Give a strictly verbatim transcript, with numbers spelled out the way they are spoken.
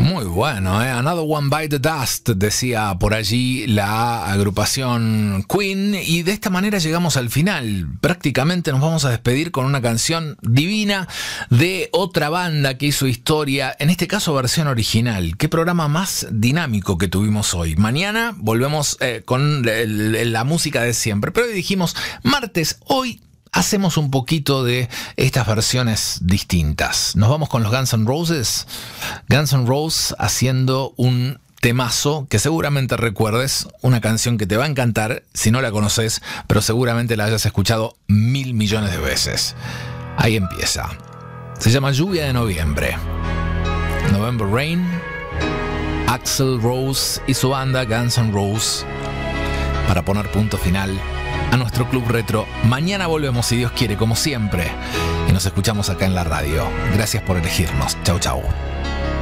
Muy bueno, ¿eh? Another One Bite the Dust, decía por allí la agrupación Queen, y de esta manera llegamos al final. Prácticamente nos vamos a despedir con una canción divina de otra banda que hizo historia, en este caso versión original. Qué programa más dinámico que tuvimos hoy. Mañana volvemos eh, con el, el, la música de siempre, pero hoy dijimos martes, hoy hacemos un poquito de estas versiones distintas. Nos vamos con los Guns N' Roses. Guns N' Roses haciendo un temazo que seguramente recuerdes, una canción que te va a encantar si no la conoces, pero seguramente la hayas escuchado mil millones de veces. Ahí empieza. Se llama Lluvia de Noviembre. November Rain. Axl Rose y su banda Guns N' Roses para poner punto final a nuestro Club Retro. Mañana volvemos, si Dios quiere, como siempre, y nos escuchamos acá en la radio. Gracias por elegirnos. Chau, chau.